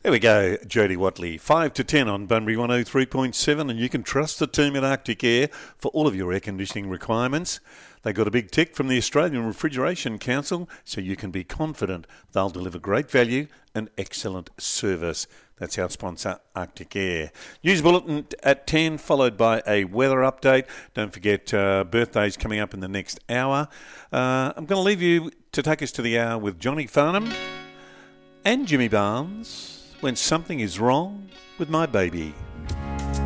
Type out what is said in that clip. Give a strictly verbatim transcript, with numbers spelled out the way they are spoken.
There we go, Jody Watley. five to ten on Bunbury one oh three point seven, and you can trust the team at Arctic Air for all of your air conditioning requirements. They got a big tick from the Australian Refrigeration Council, so you can be confident they'll deliver great value and excellent service. That's our sponsor, Arctic Air. News bulletin at ten, followed by a weather update. Don't forget, uh, birthdays coming up in the next hour. Uh, I'm going to leave you to take us to the hour with Johnny Farnham and Jimmy Barnes. When something is wrong with my baby.